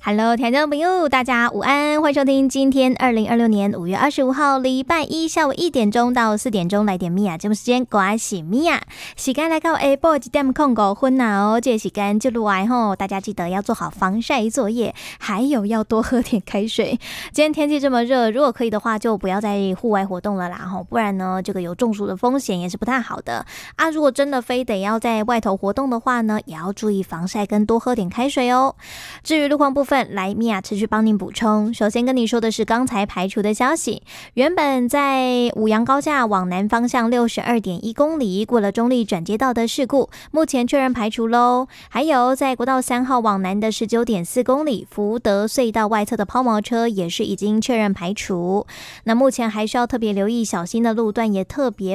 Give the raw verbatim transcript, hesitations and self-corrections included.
Hello， 听众朋友，大家午安，欢迎收听今天二零二六年五月二十五号礼拜一下午一点钟到四点钟来点米娅节目时间，我是米娅。时间来到下晡一点空五分啦哦，这个时间就来吼，大家记得要做好防晒作业，还有要多喝点开水。今天天气这么热，如果可以的话，就不要在户外活动了啦吼，不然呢，这个有中暑的风险也是不太好的啊。如果真的非得要在外头活动的话呢，也要注意防晒跟多喝点开水哦。至于路况部分，来米娅持续帮您补充。首先跟你说的是刚才排除的消息，原本在五杨高架往南方向 六十二点一公里过了中立转接道的事故，目前确认排除咯。还有在国道三号往南的 十九点四公里福德隧道外侧的抛锚车也是已经确认排除。那目前还需要特别留意小心的路段，也特别